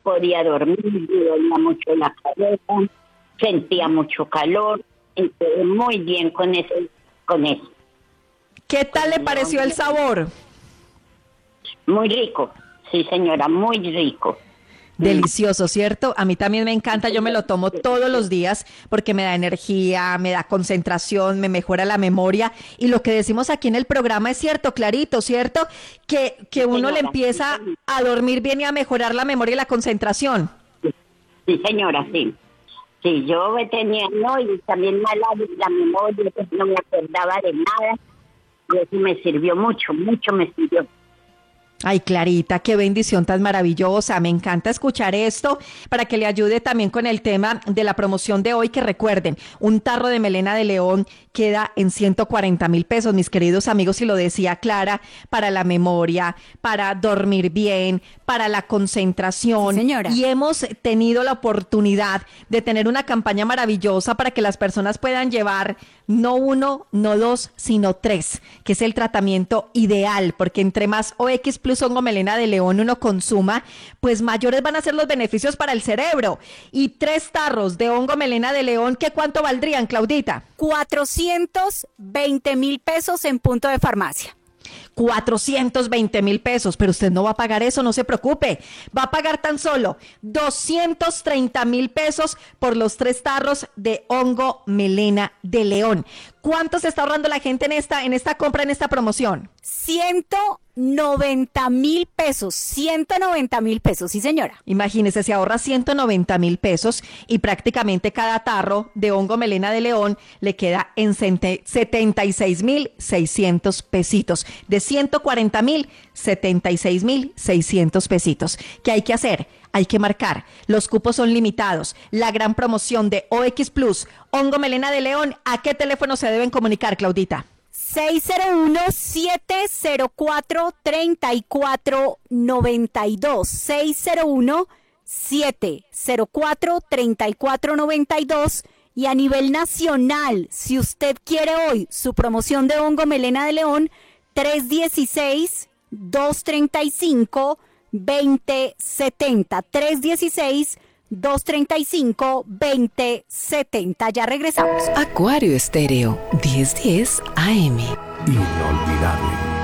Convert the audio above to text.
podía dormir, me dolía mucho la cabeza, sentía mucho calor, entonces muy bien con eso. ¿Qué tal le pareció el sabor? Muy rico, sí señora, muy rico. Delicioso, ¿cierto? A mí también me encanta, yo me lo tomo todos los días porque me da energía, me da concentración, me mejora la memoria y lo que decimos aquí en el programa es cierto, clarito, ¿cierto? Que uno le empieza a dormir bien y a mejorar la memoria y la concentración. Sí señora, sí. Sí, yo tenía, no, y también mala la memoria, pues no me acordaba de nada y eso me sirvió mucho, mucho me sirvió. Ay, Clarita, qué bendición tan maravillosa. Me encanta escuchar esto para que le ayude también con el tema de la promoción de hoy, que recuerden, un tarro de melena de león queda en 140,000 pesos, mis queridos amigos, y lo decía Clara, para la memoria, para dormir bien, para la concentración. Sí, señora. Y hemos tenido la oportunidad de tener una campaña maravillosa para que las personas puedan llevar no uno, no dos, sino 3, que es el tratamiento ideal, porque entre más OX plus hongo melena de león uno consuma, pues mayores van a ser los beneficios para el cerebro. Y 3 tarros de hongo melena de león, ¿qué cuánto valdrían, Claudita? 420,000 pesos en punto de farmacia. 420,000 pesos, pero usted no va a pagar eso, no se preocupe, va a pagar tan solo 230,000 pesos por los 3 tarros de hongo melena de león. ¿Cuánto se está ahorrando la gente en esta compra, en esta promoción? 190,000 pesos, 190,000 pesos, sí señora. Imagínese, se ahorra 190,000 pesos y prácticamente cada tarro de hongo melena de león le queda en 76,600 pesitos. De 140,000, 76,600 pesitos. ¿Qué hay que hacer? Hay que marcar. Los cupos son limitados. La gran promoción de OX Plus, hongo melena de león. ¿A qué teléfono se deben comunicar, Claudita? 601-704-3492. 601-704-3492. Y a nivel nacional, si usted quiere hoy su promoción de hongo melena de león, 316-235-2070. 316-235-2070. Ya regresamos. Acuario Estéreo, 1010 AM. Inolvidable.